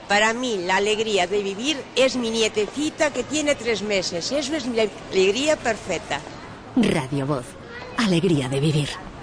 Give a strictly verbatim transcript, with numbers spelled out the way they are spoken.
Para mí, la alegría de vivir es mi nietecita que tiene tres meses. Eso es mi alegría perfecta. Radio Voz. Alegría de vivir.